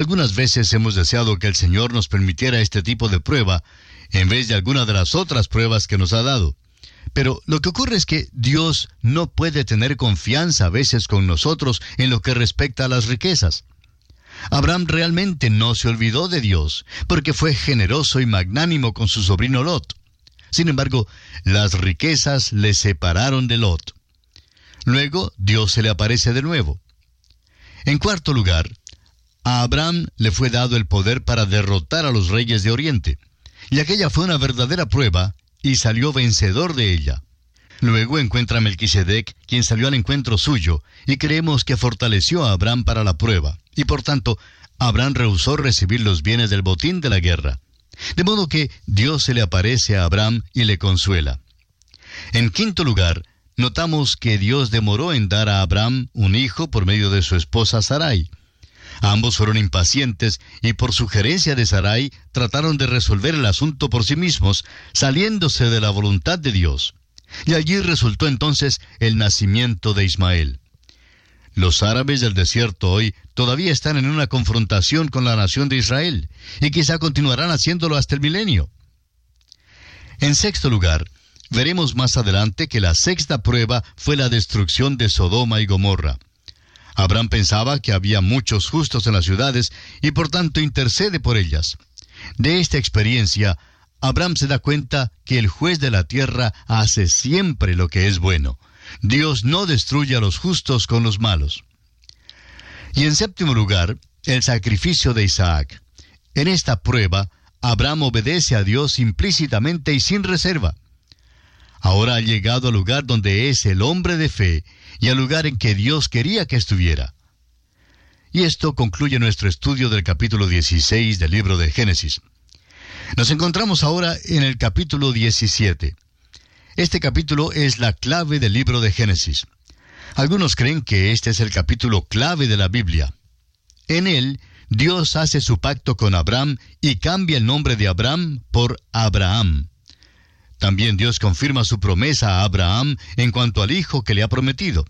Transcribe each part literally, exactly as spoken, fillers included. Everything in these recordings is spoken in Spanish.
Algunas veces hemos deseado que el Señor nos permitiera este tipo de prueba, en vez de alguna de las otras pruebas que nos ha dado. Pero lo que ocurre es que Dios no puede tener confianza a veces con nosotros en lo que respecta a las riquezas. Abraham realmente no se olvidó de Dios, porque fue generoso y magnánimo con su sobrino Lot. Sin embargo, las riquezas le separaron de Lot. Luego, Dios se le aparece de nuevo. En cuarto lugar, a Abraham le fue dado el poder para derrotar a los reyes de Oriente, y aquella fue una verdadera prueba, y salió vencedor de ella. Luego encuentra a Melquisedec, quien salió al encuentro suyo, y creemos que fortaleció a Abraham para la prueba, y por tanto, Abraham rehusó recibir los bienes del botín de la guerra. De modo que Dios se le aparece a Abraham y le consuela. En quinto lugar, notamos que Dios demoró en dar a Abraham un hijo por medio de su esposa Sarai. Ambos fueron impacientes y por sugerencia de Sarai trataron de resolver el asunto por sí mismos, saliéndose de la voluntad de Dios. Y allí resultó entonces el nacimiento de Ismael. Los árabes del desierto hoy todavía están en una confrontación con la nación de Israel, y quizá continuarán haciéndolo hasta el milenio. En sexto lugar, veremos más adelante que la sexta prueba fue la destrucción de Sodoma y Gomorra. Abraham pensaba que había muchos justos en las ciudades y por tanto intercede por ellas. De esta experiencia, Abraham se da cuenta que el juez de la tierra hace siempre lo que es bueno. Dios no destruye a los justos con los malos. Y en séptimo lugar, el sacrificio de Isaac. En esta prueba, Abraham obedece a Dios implícitamente y sin reserva. Ahora ha llegado al lugar donde es el hombre de fe y al lugar en que Dios quería que estuviera. Y esto concluye nuestro estudio del capítulo dieciséis del libro de Génesis. Nos encontramos ahora en el capítulo diecisiete. Este capítulo es la clave del libro de Génesis. Algunos creen que este es el capítulo clave de la Biblia. En él, Dios hace su pacto con Abraham y cambia el nombre de Abraham por Abraham. También Dios confirma su promesa a Abraham en cuanto al hijo que le ha prometido.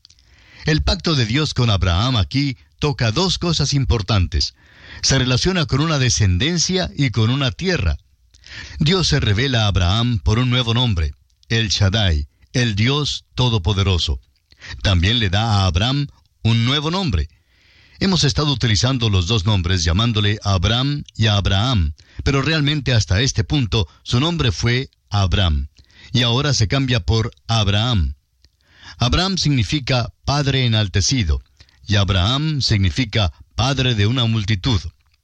El pacto de Dios con Abraham aquí toca dos cosas importantes. Se relaciona con una descendencia y con una tierra. Dios se revela a Abraham por un nuevo nombre, El Shaddai, el Dios Todopoderoso. También le da a Abraham un nuevo nombre. Hemos estado utilizando los dos nombres llamándole Abraham y Abraham, pero realmente hasta este punto su nombre fue Abraham, y ahora se cambia por Abraham. Abraham significa padre enaltecido, y Abraham significa padre de una multitud.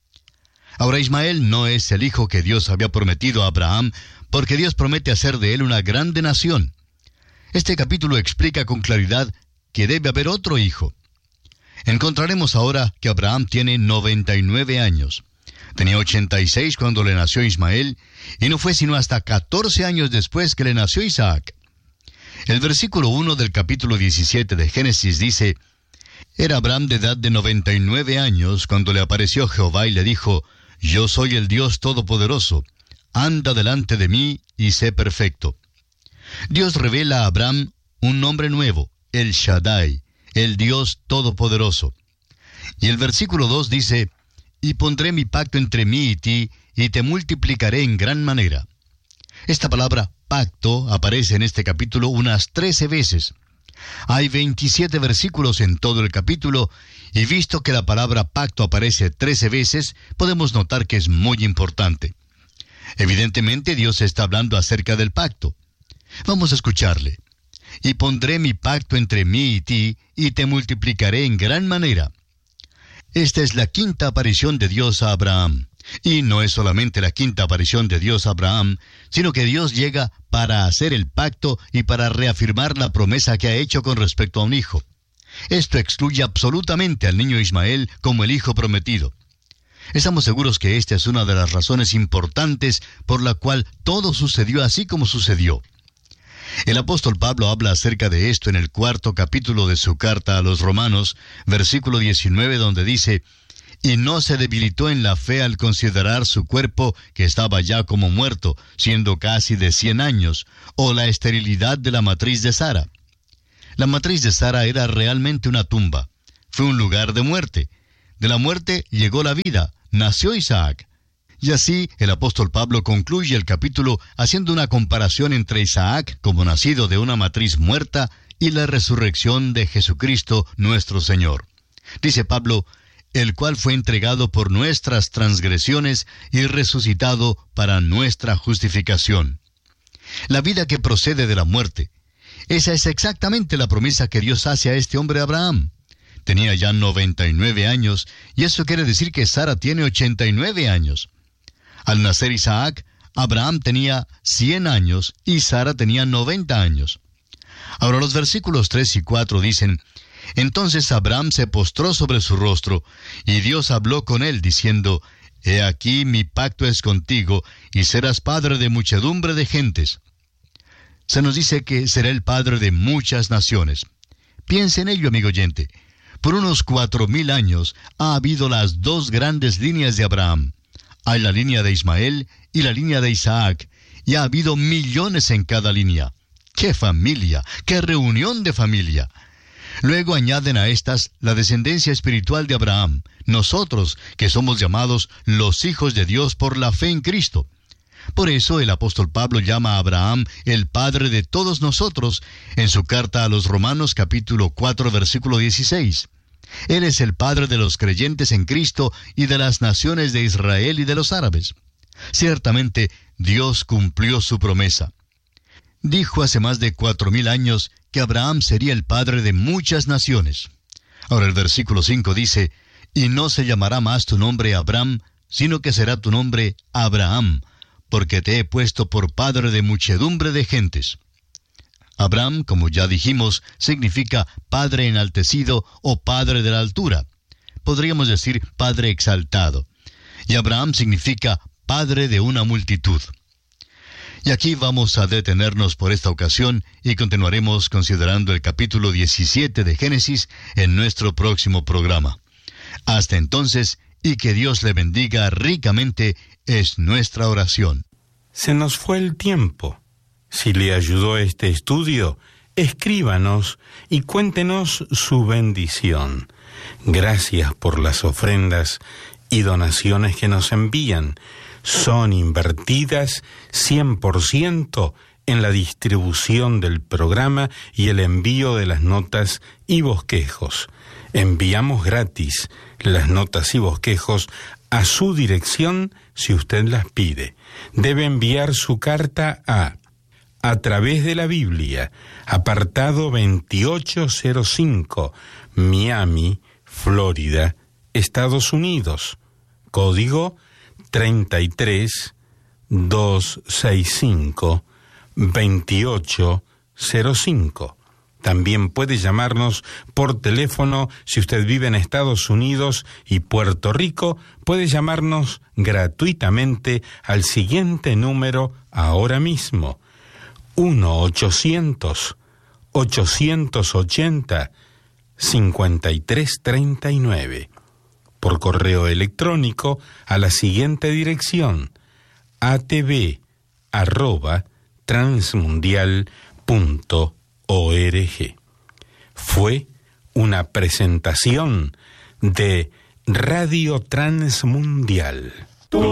Ahora Ismael no es el hijo que Dios había prometido a Abraham, porque Dios promete hacer de él una grande nación. Este capítulo explica con claridad que debe haber otro hijo. Encontraremos ahora que Abraham tiene noventa y nueve años. Tenía ochenta y seis cuando le nació Ismael, y no fue sino hasta catorce años después que le nació Isaac. El versículo uno del capítulo diecisiete de Génesis dice: Era Abraham de edad de noventa y nueve años cuando le apareció Jehová y le dijo: Yo soy el Dios Todopoderoso, anda delante de mí y sé perfecto. Dios revela a Abraham un nombre nuevo, El Shaddai, el Dios Todopoderoso. Y el versículo dos dice: Y pondré mi pacto entre mí y ti, y te multiplicaré en gran manera. Esta palabra pacto aparece en este capítulo unas trece veces. Hay veintisiete versículos en todo el capítulo, y visto que la palabra pacto aparece trece veces, podemos notar que es muy importante. Evidentemente Dios está hablando acerca del pacto. Vamos a escucharle. Y pondré mi pacto entre mí y ti, y te multiplicaré en gran manera. Esta es la quinta aparición de Dios a Abraham. Y no es solamente la quinta aparición de Dios a Abraham, sino que Dios llega para hacer el pacto y para reafirmar la promesa que ha hecho con respecto a un hijo. Esto excluye absolutamente al niño Ismael como el hijo prometido. Estamos seguros que esta es una de las razones importantes por la cual todo sucedió así como sucedió. El apóstol Pablo habla acerca de esto en el cuarto capítulo de su carta a los Romanos, versículo diecinueve, donde dice: Y no se debilitó en la fe al considerar su cuerpo, que estaba ya como muerto, siendo casi de cien años, o la esterilidad de la matriz de Sara. La matriz de Sara era realmente una tumba. Fue un lugar de muerte. De la muerte llegó la vida, nació Isaac. Y así el apóstol Pablo concluye el capítulo haciendo una comparación entre Isaac, como nacido de una matriz muerta, y la resurrección de Jesucristo nuestro Señor. Dice Pablo, el cual fue entregado por nuestras transgresiones y resucitado para nuestra justificación. La vida que procede de la muerte. Esa es exactamente la promesa que Dios hace a este hombre Abraham. Tenía ya noventa y nueve años, y eso quiere decir que Sara tiene ochenta y nueve años. Al nacer Isaac, Abraham tenía cien años y Sara tenía noventa años. Ahora los versículos tres y cuatro dicen, entonces Abraham se postró sobre su rostro, y Dios habló con él, diciendo, He aquí mi pacto es contigo, y serás padre de muchedumbre de gentes. Se nos dice que será el padre de muchas naciones. Piense en ello, amigo oyente. Por unos cuatro mil años ha habido las dos grandes líneas de Abraham. Hay la línea de Ismael y la línea de Isaac, y ha habido millones en cada línea. ¡Qué familia! ¡Qué reunión de familia! Luego añaden a estas la descendencia espiritual de Abraham, nosotros que somos llamados los hijos de Dios por la fe en Cristo. Por eso el apóstol Pablo llama a Abraham el padre de todos nosotros en su carta a los Romanos capítulo cuatro versículo dieciséis. Él es el padre de los creyentes en Cristo y de las naciones de Israel y de los árabes. Ciertamente Dios cumplió su promesa. Dijo hace más de cuatro mil años que Abraham sería el padre de muchas naciones. Ahora el versículo cinco dice, y no se llamará más tu nombre Abraham, sino que será tu nombre Abraham, porque te he puesto por padre de muchedumbre de gentes. Abraham, como ya dijimos, significa padre enaltecido o padre de la altura. Podríamos decir padre exaltado. Y Abraham significa padre de una multitud. Y aquí vamos a detenernos por esta ocasión y continuaremos considerando el capítulo diecisiete de Génesis en nuestro próximo programa. Hasta entonces, y que Dios le bendiga ricamente, es nuestra oración. Se nos fue el tiempo. Si le ayudó este estudio, escríbanos y cuéntenos su bendición. Gracias por las ofrendas y donaciones que nos envían. Son invertidas cien por ciento en la distribución del programa y el envío de las notas y bosquejos. Enviamos gratis las notas y bosquejos a su dirección si usted las pide. Debe enviar su carta a A través de la Biblia, apartado veintiocho cero cinco, Miami, Florida, Estados Unidos. Código treinta y tres doscientos sesenta y cinco veintiocho cero cinco. También puede llamarnos por teléfono si usted vive en Estados Unidos y Puerto Rico. Puede llamarnos gratuitamente al siguiente número ahora mismo: uno ochocientos ochocientos ochenta cincuenta y tres treinta y nueve. Por correo electrónico a la siguiente dirección: atv arroba transmundial punto org. Fue una presentación de Radio Transmundial.